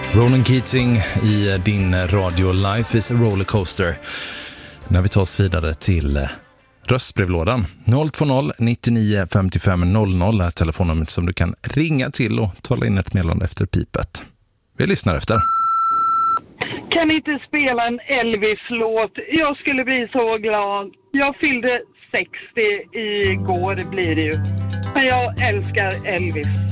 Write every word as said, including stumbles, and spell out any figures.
Ronan Keating i din radio Life is a rollercoaster. När vi tar oss vidare till röstbrevlådan. noll två noll nittionio femtiofem noll noll är telefonnumret som du kan ringa till och tala in ett meddelande efter pipet. Vi lyssnar efter. Kan ni inte spela en Elvis-låt? Jag skulle bli så glad. Jag fyllde sextio igår blir det ju. Men jag älskar Elvis.